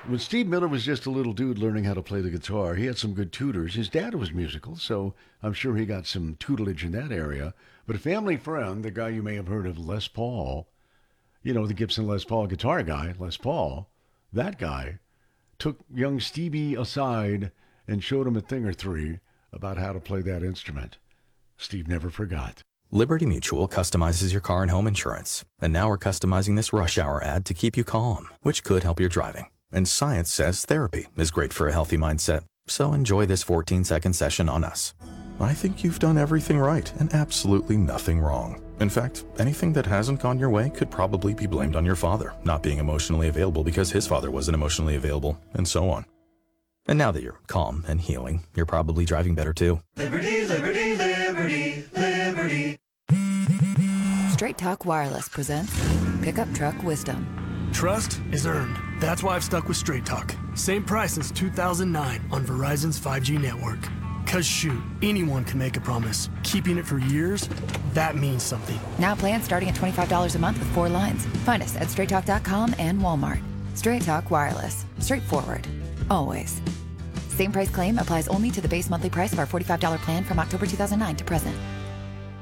When Steve Miller was just a little dude learning how to play the guitar, he had some good tutors. His dad was musical, so I'm sure he got some tutelage in that area. But a family friend, the guy you may have heard of, Les Paul, the Gibson Les Paul guitar guy, Les Paul, that guy took young Stevie aside and showed him a thing or three about how to play that instrument. Steve never forgot. Liberty Mutual customizes your car and home insurance. And now we're customizing this rush hour ad to keep you calm, which could help your driving. And science says therapy is great for a healthy mindset. So enjoy this 14-second session on us. I think you've done everything right and absolutely nothing wrong. In fact, anything that hasn't gone your way could probably be blamed on your father not being emotionally available because his father wasn't emotionally available, and so on. And now that you're calm and healing, you're probably driving better too. Liberty, liberty, liberty, liberty. Straight Talk Wireless presents Pickup Truck Wisdom. Trust is earned. That's why I've stuck with Straight Talk. Same price since 2009 on Verizon's 5G network. Cause shoot, anyone can make a promise. Keeping it for years, that means something. Now plans starting at $25 a month with 4 lines. Find us at straighttalk.com and Walmart. Straight Talk Wireless. Straightforward. Always. Same price claim applies only to the base monthly price of our $45 plan from October 2009 to present.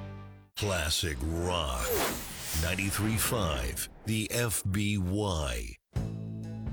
Classic Rock 93.5, the FBY.